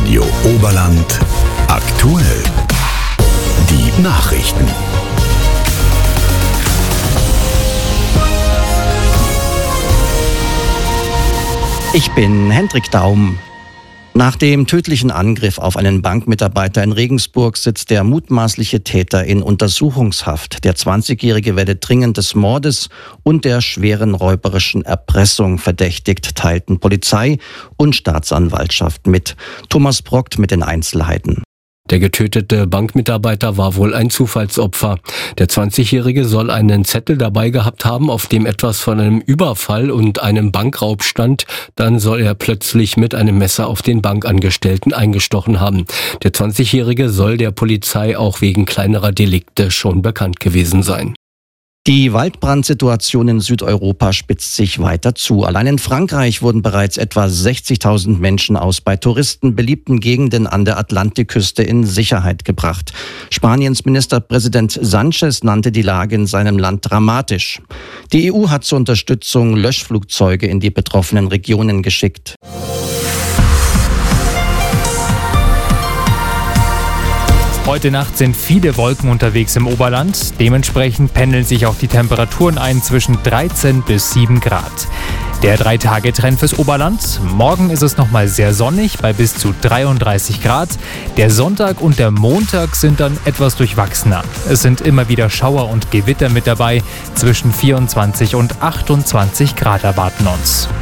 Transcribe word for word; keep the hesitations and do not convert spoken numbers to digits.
Radio Oberland aktuell. Die Nachrichten. Ich bin Hendrik Daum. Nach dem tödlichen Angriff auf einen Bankmitarbeiter in Regensburg sitzt der mutmaßliche Täter in Untersuchungshaft. Der zwanzigjährige werde dringend des Mordes und der schweren räuberischen Erpressung verdächtigt, teilten Polizei und Staatsanwaltschaft mit. Thomas Brockt mit den Einzelheiten. Der getötete Bankmitarbeiter war wohl ein Zufallsopfer. Der zwanzigjährige soll einen Zettel dabei gehabt haben, auf dem etwas von einem Überfall und einem Bankraub stand. Dann soll er plötzlich mit einem Messer auf den Bankangestellten eingestochen haben. Der zwanzigjährige soll der Polizei auch wegen kleinerer Delikte schon bekannt gewesen sein. Die Waldbrandsituation in Südeuropa spitzt sich weiter zu. Allein in Frankreich wurden bereits etwa sechzigtausend Menschen aus bei Touristen beliebten Gegenden an der Atlantikküste in Sicherheit gebracht. Spaniens Ministerpräsident Sánchez nannte die Lage in seinem Land dramatisch. Die E U hat zur Unterstützung Löschflugzeuge in die betroffenen Regionen geschickt. Heute Nacht sind viele Wolken unterwegs im Oberland. Dementsprechend pendeln sich auch die Temperaturen ein zwischen dreizehn bis sieben Grad. Der Drei-Tage-Trend fürs Oberland. Morgen ist es nochmal sehr sonnig bei bis zu dreiunddreißig Grad. Der Sonntag und der Montag sind dann etwas durchwachsener. Es sind immer wieder Schauer und Gewitter mit dabei. Zwischen vierundzwanzig und achtundzwanzig Grad erwarten uns.